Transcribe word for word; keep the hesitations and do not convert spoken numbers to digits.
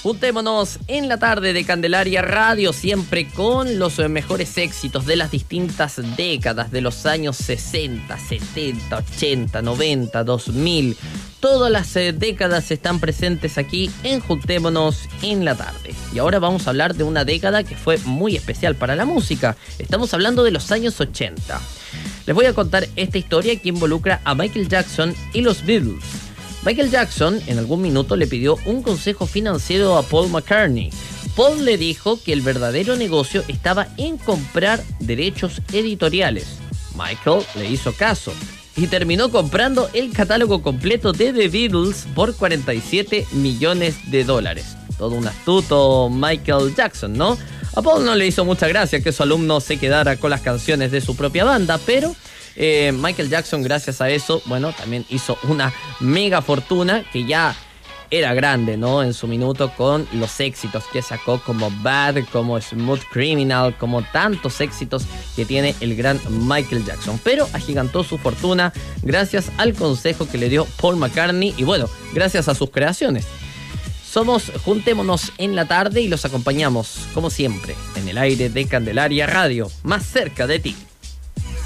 Juntémonos en la tarde de Candelaria Radio, siempre con los mejores éxitos de las distintas décadas de los años sesenta, setenta, ochenta, noventa, dos mil. Todas las eh, décadas están presentes aquí en Juntémonos en la tarde. Y ahora vamos a hablar de una década que fue muy especial para la música. Estamos hablando de los años ochenta. Les voy a contar esta historia que involucra a Michael Jackson y los Beatles. Michael Jackson en algún minuto le pidió un consejo financiero a Paul McCartney. Paul le dijo que el verdadero negocio estaba en comprar derechos editoriales. Michael le hizo caso y terminó comprando el catálogo completo de The Beatles por cuarenta y siete millones de dólares. Todo un astuto Michael Jackson, ¿no? A Paul no le hizo mucha gracia que su alumno se quedara con las canciones de su propia banda, pero eh, Michael Jackson, gracias a eso, bueno, también hizo una mega fortuna que ya era grande, ¿no? En su minuto, con los éxitos que sacó como Bad, como Smooth Criminal, como tantos éxitos que tiene el gran Michael Jackson. Pero agigantó su fortuna gracias al consejo que le dio Paul McCartney y, bueno, gracias a sus creaciones. Somos Juntémonos en la tarde y los acompañamos, como siempre, en el aire de Candelaria Radio, más cerca de ti.